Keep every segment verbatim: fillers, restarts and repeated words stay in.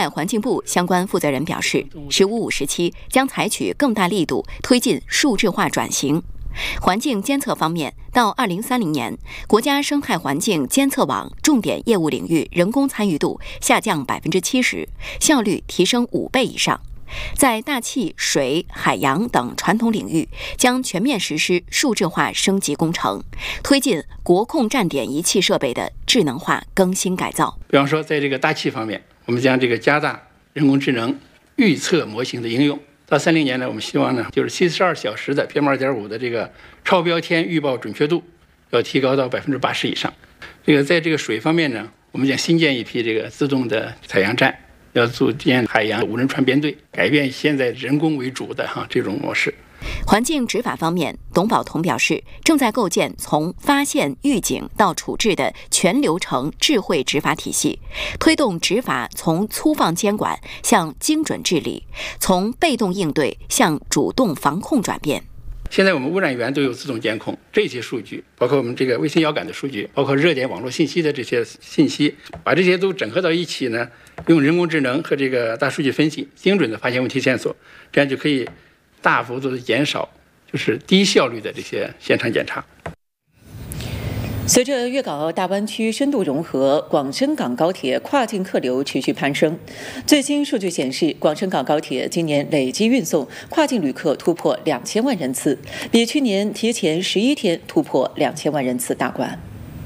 态环境部相关负责人表示，“十五五”时期将采取更大力度推进数字化转型。环境监测方面，到二零三零年，国家生态环境监测网重点业务领域人工参与度下降百分之七十，效率提升五倍以上。在大气、水、海洋等传统领域，将全面实施数字化升级工程，推进国控站点仪器设备的智能化更新改造。 比方说，在这个大气方面，我们将这个加大人工智能预测模型的应用。到三零年呢，我们希望呢，就是七十二小时的 P M 二点五 的这个超标天预报准确度要提高到百分之八十以上。这个在这个水方面呢，我们将新建一批这个自动的采样站，要组建海洋无人船编队，改变现在人工为主的哈这种模式。 环境执法方面，董宝同表示，正在构建从发现、预警到处置的全流程智慧执法体系，推动执法从粗放监管向精准治理，从被动应对向主动防控转变。 现在我们污染源都有自动监控，这些数据，包括我们这个卫星遥感的数据，包括热点网络信息的这些信息，把这些都整合到一起呢，用人工智能和这个大数据分析，精准的发现问题线索，这样就可以大幅度的减少就是低效率的这些现场检查。 随着粤港澳大湾区深度融合，广深港高铁跨境客流持续攀升。最新数据显示，广深港高铁今年累计运送跨境旅客突破两千万人次，比去年提前十一天突破两千万人次大关。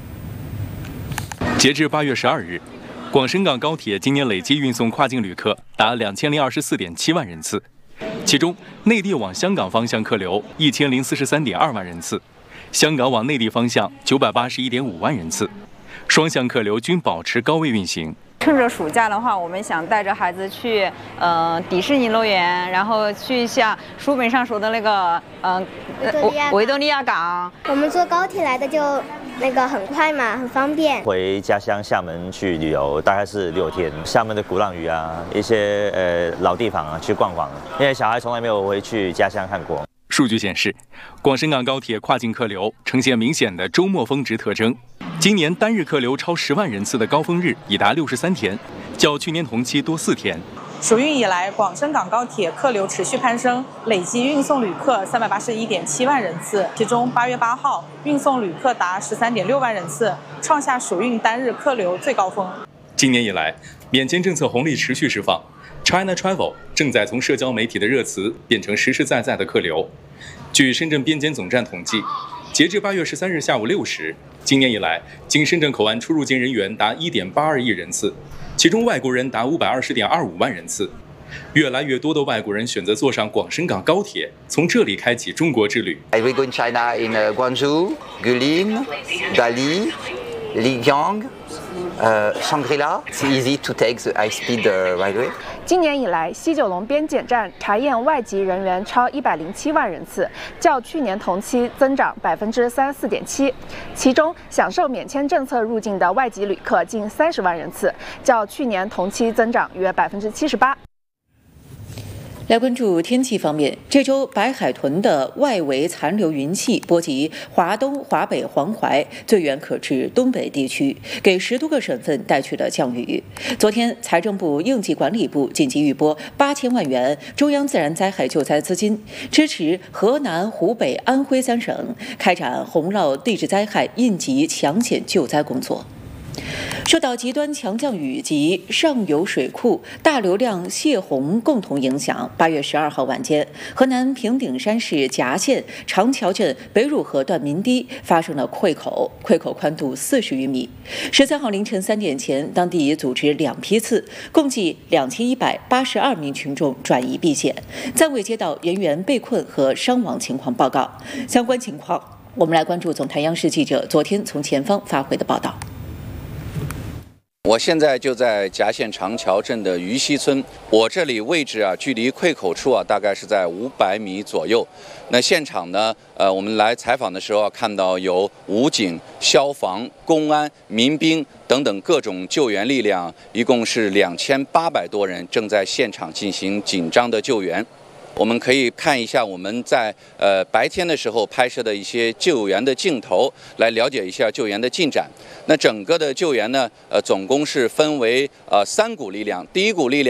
截至八月十二日，广深港高铁今年累计运送跨境旅客达两千零二十四点七万人次，其中内地往香港方向客流一千零四十三点二万人次。香港往内地方向九百八十一点五万人次，双向客流均保持高位运行。 趁着暑假的话，我们想带着孩子去呃迪士尼乐园，然后去一下书本上说的那个呃维多利亚港。 我们坐高铁来的就那个很快嘛，很方便。 回家乡厦门去旅游大概是六天，厦门的鼓浪屿啊，一些呃老地方啊去逛逛，因为小孩从来没有回去家乡看过。 数据显示，广深港高铁跨境客流呈现明显的周末峰值特征。今年单日客流超十万人次的高峰日已达六十三天，较去年同期多四天。 暑运以来，广深港高铁客流持续攀升，累计运送旅客三百八十一点七万人次，其中八月八号运送旅客达十三点六万人次，创下暑运单日客流最高峰。 今年以来，免签政策红利持续释放。China Travel 正在从社交媒体的热词变成实实在在的客流。据深圳边检总站统计，截至八月十三日下午六时，今年以来，经深圳口岸出入境人员达一点八二亿人次，其中外国人达五百二十点二五万人次。越来越多的外国人选择坐上广深港高铁，从这里开启中国之旅。 I will go in China in Guangzhou, Guilin, Dali, Lijiang. Uh, Shangri-La, it's easy to take the high-speed uh, railway. 今年以来，西九龙边检站查验外籍人员超一百零七万人次，较去年同期增长百分之三十四点七。其中，享受免签政策入境的外籍旅客近三十万人次，较去年同期增长约百分之七十八。 来关注天气方面，这周白海豚的外围残留云系波及华东、华北、黄淮，最远可至东北地区，给十多个省份带去了降雨。昨天，财政部应急管理部紧急预拨八千万元中央自然灾害救灾资金，支持河南、湖北、安徽三省开展洪涝地质灾害应急抢险救灾工作。受到极端强降雨及上游水库大流量泄洪共同影响，八月十二号晚间，河南平顶山市夹县长桥镇北汝河段民堤发生了溃口，溃口宽度四十余米。十三号凌晨三点前，当地组织两批次，共计两千一百八十二名群众转移避险，暂未接到人员被困和伤亡情况报告。相关情况，我们来关注总台央视记者昨天从前方发回的报道。 我现在就在夹县长桥镇的鱼溪村，我这里位置啊，距离溃口处啊，大概是在五百米左右。那现场呢，呃，我们来采访的时候啊，看到有武警、消防、公安、民兵等等各种救援力量，一共是两千八百多人，正在现场进行紧张的救援。我们可以看一下我们在呃白天的时候拍摄的一些救援的镜头，来了解一下救援的进展。那整个的救援呢，呃，总共是分为呃三股力量，第一股力量。